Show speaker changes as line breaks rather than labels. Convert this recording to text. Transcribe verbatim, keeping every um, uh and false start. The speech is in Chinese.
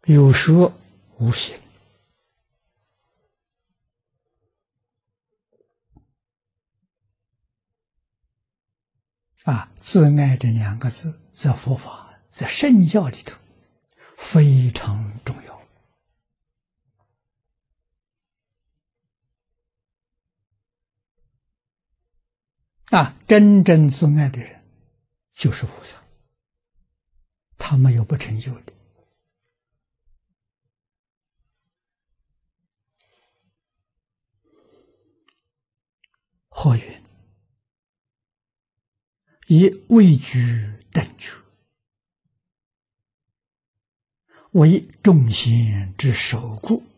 有说无形。啊，自爱这两个字在佛法、在圣教里头非常重要。啊，真正自爱的人就是菩萨，他没有不成就的。或云：以位居等觉，为众贤之首故，